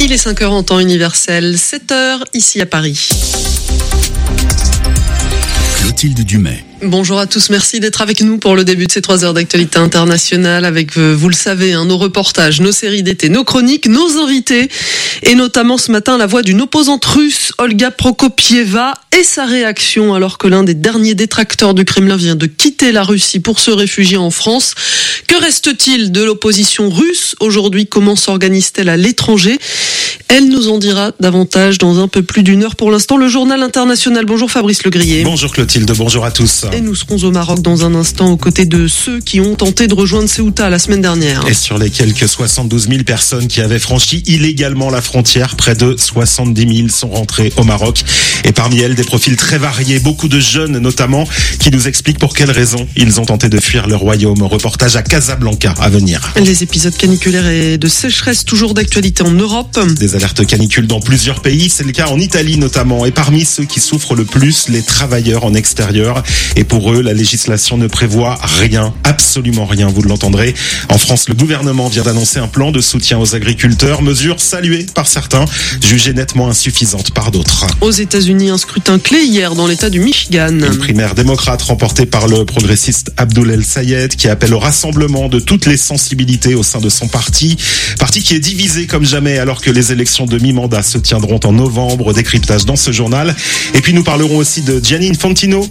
Il est 5h en temps universel, 7h ici à Paris. Clotilde Dumais. Bonjour à tous, merci d'être avec nous pour le début de ces 3 heures d'actualité internationale avec, vous le savez, nos reportages, nos séries d'été, nos chroniques, nos invités et notamment ce matin la voix d'une opposante russe, Olga Prokopieva, et sa réaction alors que l'un des derniers détracteurs du Kremlin vient de quitter la Russie pour se réfugier en France. Que reste-t-il de l'opposition russe aujourd'hui? Comment s'organise-t-elle à l'étranger? Elle nous en dira davantage dans un peu plus d'une heure. Pour l'instant, le journal international. Bonjour Fabrice Legrier. Bonjour Clotilde, bonjour à tous. Et nous serons au Maroc dans un instant aux côtés de ceux qui ont tenté de rejoindre Ceuta la semaine dernière. Et sur les quelques 72 000 personnes qui avaient franchi illégalement la frontière, près de 70 000 sont rentrées au Maroc. Et parmi elles, des profils très variés, beaucoup de jeunes notamment, qui nous expliquent pour quelles raisons ils ont tenté de fuir le royaume. Reportage à Casablanca à venir. Les épisodes caniculaires et de sécheresse toujours d'actualité en Europe. Des alertes canicules dans plusieurs pays, c'est le cas en Italie notamment. Et parmi ceux qui souffrent le plus, les travailleurs en extérieur. Et pour eux, la législation ne prévoit rien, absolument rien, vous l'entendrez. En France, le gouvernement vient d'annoncer un plan de soutien aux agriculteurs, mesure saluée par certains, jugée nettement insuffisante par d'autres. Aux États-Unis, un scrutin clé hier dans l'État du Michigan. Une primaire démocrate remportée par le progressiste Abdul El-Sayed qui appelle au rassemblement de toutes les sensibilités au sein de son parti. Parti qui est divisé comme jamais alors que les élections de mi-mandat se tiendront en novembre. Décryptage dans ce journal. Et puis nous parlerons aussi de Gianni Infantino